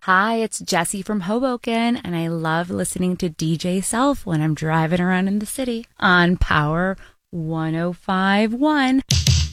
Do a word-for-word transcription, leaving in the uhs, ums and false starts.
Hi, it's Jessie from Hoboken, and I love listening to D J Self when I'm driving around in the city on Power one oh five point one.